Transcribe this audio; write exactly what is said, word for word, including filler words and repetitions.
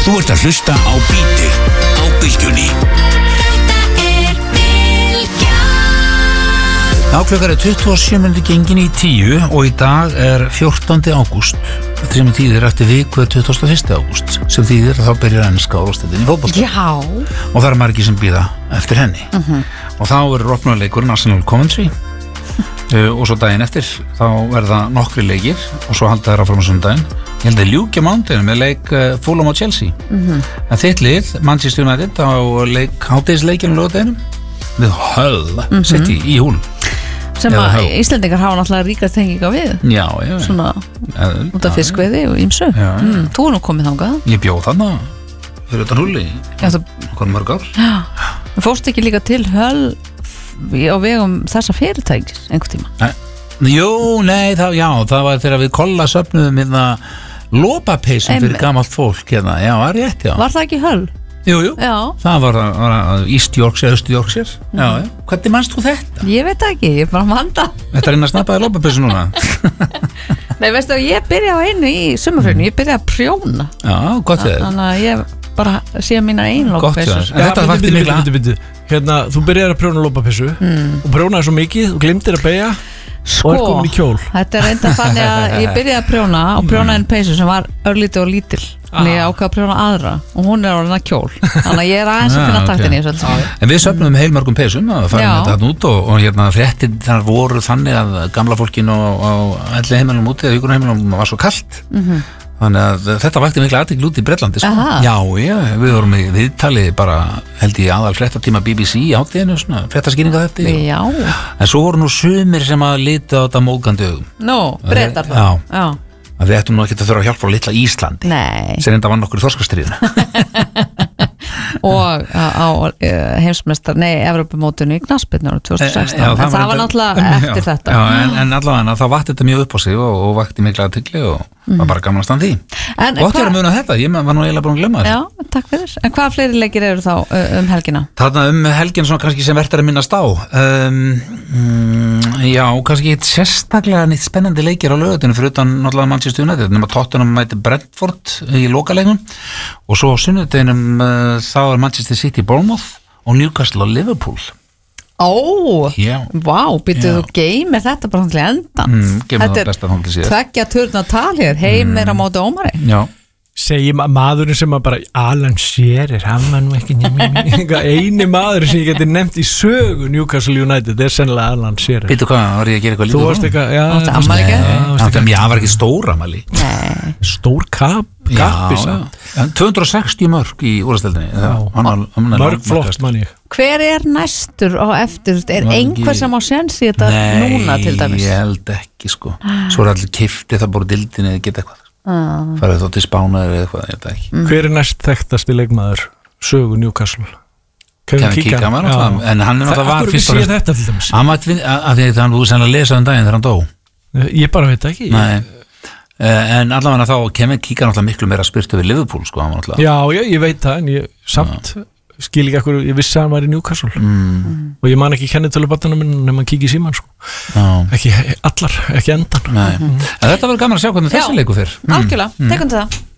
Þú ert að hlusta á Bítið á Bylgjunni. Þetta er Bylgjan. Já, klukkar er tuttugu og sjö mínútur gengin í tíu og í dag er fjórtándi ágúst. Þetta sem þýðir eftir viku er tuttugasta og fyrsta ágúst, sem þýðir að þá byrjar enska úrvalsdeildin í fótbolta. Já. Og það er margir sem bíða eftir henni. Mhm. Og þá verður opnunarleikurinn Arsenal Coventry. Uh, og svo daginn eftir þá verða nokkri leikir og svo halda þær áfram á sundaginn. Ég held að ljúkja mándaginn með leik uh, Fulham á Chelsea. Mhm. En þitt lið, Manchester United, á leik hádegisleikinn á laugardeginum við Hull City í Hull. Sem Eða að Hull. Íslendingar hafa náttúrulega ríka tenginga við. Já, já. Svona Eð, út af fiskveiði og ýmsu. Já, já. Mm, þú er nú komið þangað. Ég bjóð þarna fyrir utan Hulli Já, þú okkur mörg ár. þú fórst ekki líka til Hull á vegum þessa fyrirtækis einhvern tíma. Nei. Jú, nei, það, já, það var þegar við kolla söfnuðum hérna lopapeysum fyrir Einmitt. gamalt fólk hérna, já, var rétt, já. Var það ekki Hull? Jú, jú, Já. það var, var East Yorkshire, Öst Yorkshire, já, já. Hvernig manst þú þetta? Ég veit ekki, ég er bara manda. Þetta er inn að snappaði lopapeysu núna. Nei, veistu, ég byrja á einu í sumarfröðinu, ég byrja að prjóna. Já, gott þér. Þannig að ég bara sé mínar einu Gott þér. lópapeysur. En þetta vakti mikla. bíddu, bíddu, bíddu. Hérna, þú byrjar að prjóna lópapissu og prjónaði svo mikið og glimtir að beygja og er komin í kjól. Þetta er reynda þannig að ég byrjaði að prjóna og prjónaði en peysu sem var örlítið og lítil. Þannig ég ákvað að prjóna aðra og hún er orðin að kjól. Þannig að ég er aðeins að Já, finna ok. taktin í þessu öllu. En við söfnum heilmörgum peysum að fara Já. með þetta út og, og hérna fréttin þar voru þannig að gamla fólkinu og, og elli heimilum úti eða hjúkrunarheimilum var svo kalt. Þannig að þetta vakti mikla athygli út í Bretlandi sko. Aha. Já, já, við vorum í viðtali bara held ég aðal fréttatíma B B C í hátteginu, svona fréttaskýringa þetta Já. En svo voru nú sumir sem að lita á þetta móðgandi augum Nú, breytar það. Já. Já. að við ættum nú ekki að þurfa að hjálpa á litla Íslandi Nei. sem enda vann okkur í þorskastriðinu Og á, á heimsmeistar, nei, Evrópumótinu í knattspyrnu árið tvö þúsund og sextán. Já, En það var reyndar- náttúrulega eftir já, þetta. já, en, en allavega þá vakti þetta mjög upp á sig og, og vakti mikla athygli og var bara gaman að standa í En Gott hvað- er að muna þetta, ég var nú eiginlega búin að glemma Já, þessu takk fyrir. En hvaða fleiri leikir eru þá uh, um helgina? Þarna um helgin svona kannski sem verður að minnast á um, mm, Já, kannski eitt sérstaklega nýtt spennandi leikir á laugardaginn fyrir utan náttúrulega Manchester United nema Tottenham mæti Brentford í lokaleiknum og svo á sunnudeginum uh, þá er Manchester City Bournemouth og Newcastle og Liverpool Ó, Já. vá, býttu Já. þú geymir þetta bara til endan. Mm, geymir það besta þangað til síðar. Tveggja turna tal hér, heim er á móti ómari. Já Segir ma maðurinn sem að bara Alan Shearer, hann var nú ekki eini maður sem ég geti nefnt í sögu Newcastle United, það er sennilega Alan Shearer. Býttu hvað, var ég að gera eitthvað Þú lítið varst eitthvað, já, Áttu þú afmæli í gær? Já, Já, varst það var ekki stóra mæli Nei, stór kap, kappi samt. tvö hundruð og sextíu mörg í úrvarsdeildinni Mörg flott mann ég. hver er næstur á eftir? Er Margir- einhver sem á séns í þetta núna til dæmis? Nei, ég held ekki sko Svo er allir kifti það bara dildinni eða geta eitthvað Ah. farið þá til Spánar eða eitthvað, ég veit það ekki Hver er næst þekktasti leikmaður sögu Newcastle? Kevin Keegan var náttúrulega, en hann er náttúrulega var fyrst og og fremst- þetta til dæmis. Hann var að af því að hann búið sennilega að lesa um daginn þegar hann dó Ég bara veit ekki. Nei Eh, en allavega þá Kevin Keegan náttúrulega miklu meira spyrtu við Liverpool sko, hann var náttúrulega Já, ég, ég veit það, en ég samt skil ekki ekkur, ég vissi að hann var í Newcastle mm, og ég man ekki kennitölubarnana minn nema að kíkja í síman sko. já, Ekki allar, ekki endan. nei. En þetta verður gaman að sjá hvernig Já. þessi leikur fyrr Algjörlega, tekum til það.